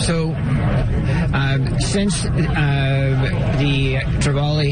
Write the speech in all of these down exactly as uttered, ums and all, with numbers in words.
So, um, since uh, the Trevally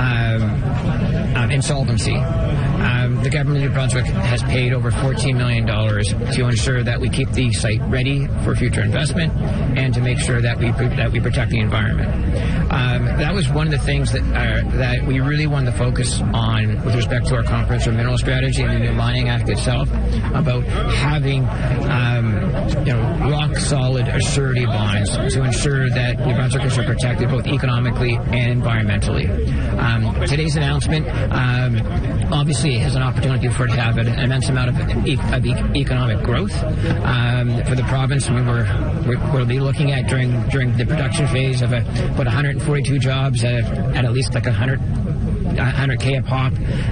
um, um, insolvency, um, the government of New Brunswick has paid over fourteen million dollars to ensure that we keep the site ready for future investment and to make sure that we that we protect the environment. Um, that was one of the things that uh, that we really wanted to focus on with respect to our comprehensive mineral strategy and the New Mining Act itself, about having um, you know rock solid surety bonds to ensure that New Brunswickers are protected both economically and environmentally. Um, today's announcement um, obviously has an opportunity for it to have an immense amount of, e- of e- economic growth um, for the province. We were we'll be looking at during during the production phase of a, about one hundred forty-two jobs at, at at least like one hundred. one hundred K a pop.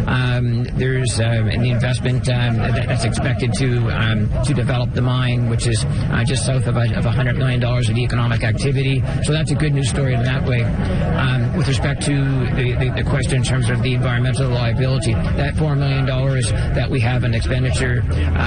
Um, there's uh, the investment um, that, that's expected to um, to develop the mine, which is uh, just south of, a, of one hundred million dollars of economic activity. So that's a good news story in that way. Um, with respect to the, the, the question in terms of the environmental liability, that four million dollars that we have in expenditure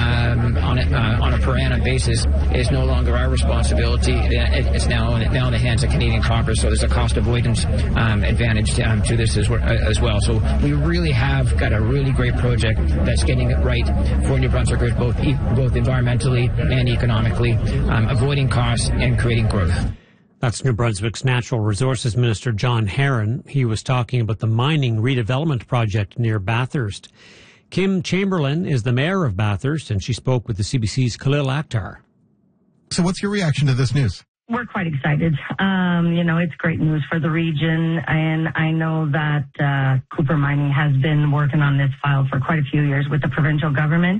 um, on, a, uh, on a per annum basis is no longer our responsibility. It, it's now, now in the hands of Canadian Copper, so there's a cost avoidance um, advantage to, um, to this as well. As well. So we really have got a really great project that's getting it right for New Brunswickers, both e- both environmentally and economically, um, avoiding costs and creating growth. That's New Brunswick's Natural Resources Minister John Herron. He was talking about the mining redevelopment project near Bathurst. Kim Chamberlain is the mayor of Bathurst, and she spoke with the C B C's Khalil Akhtar. So what's your reaction to this news? We're quite excited. Um, you know, it's great news for the region, and I know that uh, Cooper Mining has been working on this file for quite a few years with the provincial government,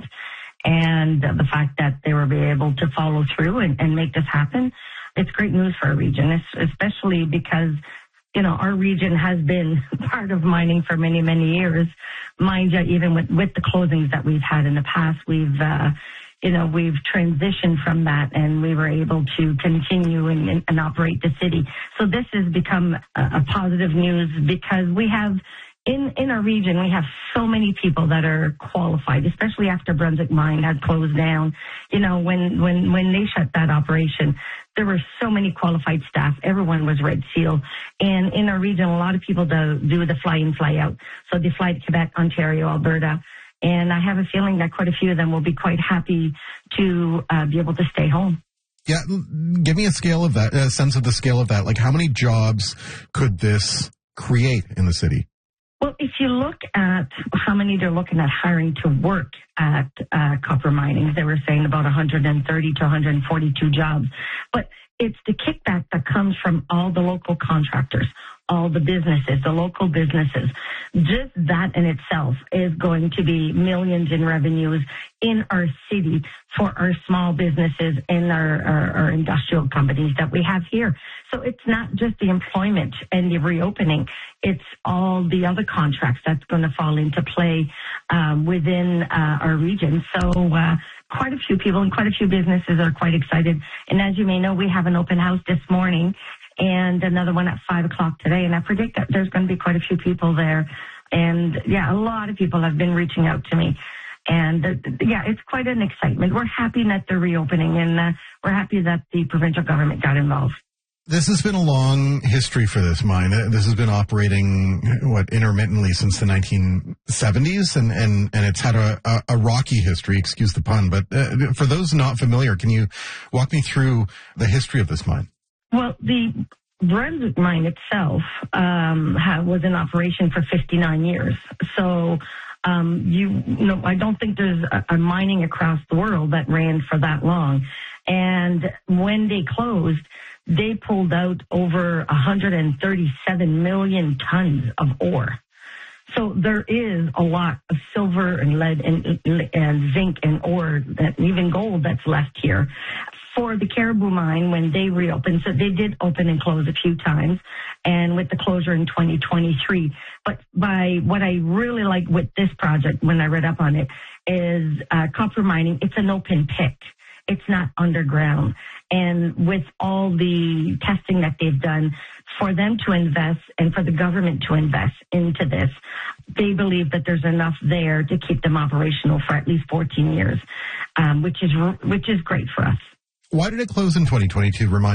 and the fact that they were able to follow through and, and make this happen, it's great news for our region, it's, especially because, you know, our region has been part of mining for many, many years. Mind you, even with, with the closings that we've had in the past, we've uh, you know, we've transitioned from that and we were able to continue and, and, and operate the city. So this has become a, a positive news because we have, in, in our region, we have so many people that are qualified, especially after Brunswick Mine had closed down. You know, when, when, when they shut that operation, there were so many qualified staff. Everyone was Red Seal. And in our region, a lot of people do, do the fly in, fly out. So they fly to Quebec, Ontario, Alberta. And I have a feeling that quite a few of them will be quite happy to uh, be able to stay home. Yeah, give me a scale of that, a sense of the scale of that. Like, how many jobs could this create in the city? Well, if you look at how many they're looking at hiring to work at uh, Copper Mining, they were saying about one hundred thirty to one hundred forty-two jobs. But it's the kickback that comes from all the local contractors, all the businesses, the local businesses. Just that in itself is going to be millions in revenues in our city for our small businesses and our, our, our industrial companies that we have here. So it's not just the employment and the reopening. It's all the other contracts that's going to fall into play um, within uh, our region. So uh, quite a few people and quite a few businesses are quite excited. And as you may know, we have an open house this morning and another one at five o'clock today. And I predict that there's going to be quite a few people there. And yeah, a lot of people have been reaching out to me. And uh, yeah, it's quite an excitement. We're happy that they're reopening and uh, we're happy that the provincial government got involved. This has been a long history for this mine. This has been operating, what, intermittently since the nineteen seventies, and, and, and it's had a, a, a rocky history, excuse the pun. But uh, for those not familiar, can you walk me through the history of this mine? Well, the Brunswick mine itself um, ha- was in operation for fifty-nine years. So, um, you know, I don't think there's a, a mining across the world that ran for that long. And when they closed, they pulled out over one hundred thirty-seven million tons of ore. So there is a lot of silver and lead and, and zinc and ore, that, even gold that's left here. For the Caribou mine, when they reopened, so they did open and close a few times, and with the closure in twenty twenty-three. But by what I really like with this project, when I read up on it, is uh, copper mining. It's an open pit. It's not underground. And with all the testing that they've done, for them to invest and for the government to invest into this, they believe that there's enough there to keep them operational for at least fourteen years, um, which is which is great for us. Why did it close in twenty twenty-two? Remind